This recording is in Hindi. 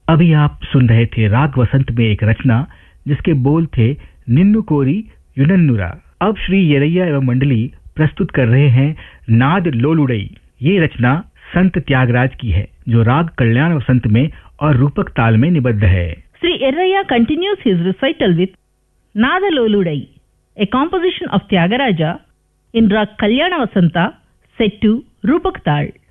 अभी आप सुन रहे थे राग वसंत में एक रचना जिसके बोल थे निन्नु कोरी युनन्नुरा। अब श्री येरैया एवं मंडली प्रस्तुत कर रहे हैं नाद लोलुड़ई। ये रचना संत त्यागराज की है जो राग कल्याण वसंत में और रूपक ताल में निबद्ध है। Sri Yerraya continues his recital with Nada Loludai, a composition of Tyagaraja in Rag Kalyana Vasanta set to Rupak Tal.